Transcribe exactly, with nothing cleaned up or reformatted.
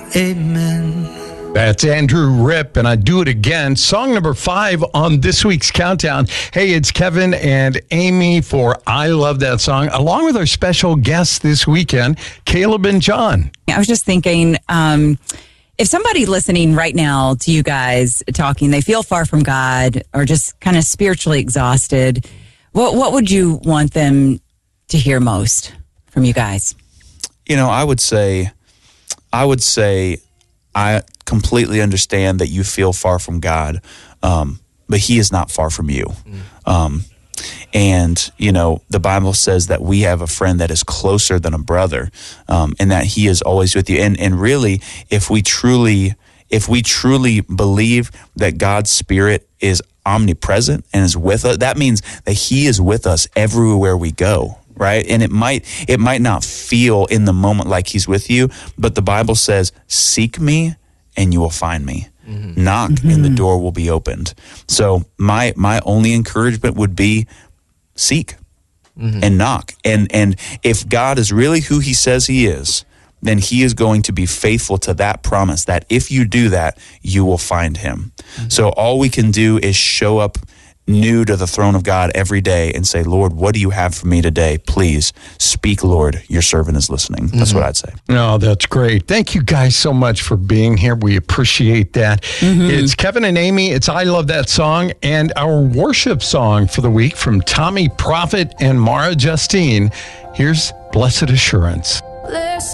Amen. That's Andrew Ripp, and I do it again. Song number five on this week's countdown. Hey, it's Kevin and Amy for I Love That Song, along with our special guests this weekend, Caleb and John. I was just thinking, um, if somebody listening right now to you guys talking, they feel far from God or just kind of spiritually exhausted, what what would you want them to hear most from you guys? You know, I would say, I would say, I completely understand that you feel far from God, um, but He is not far from you. Mm. Um, and, you know, the Bible says that we have a friend that is closer than a brother, um, and that He is always with you. And, and really, if we truly, if we truly believe that God's Spirit is omnipresent and is with us, that means that He is with us everywhere we go. Right. And it might it might not feel in the moment like He's with you, but the Bible says, seek me and you will find me. Mm-hmm. Knock mm-hmm. and the door will be opened. So my my only encouragement would be seek mm-hmm. and knock. And and if God is really who He says He is, then He is going to be faithful to that promise that if you do that, you will find Him. Mm-hmm. So all we can do is show up new to the throne of God every day and say, Lord, what do you have for me today? Please speak, Lord. Your servant is listening. That's mm-hmm. what I'd say. No, that's great. Thank you guys so much for being here. We appreciate that. Mm-hmm. It's Kevin and Amy. It's I Love That Song, and our worship song for the week from Tommy Prophet and Mara Justine. Here's Blessed Assurance.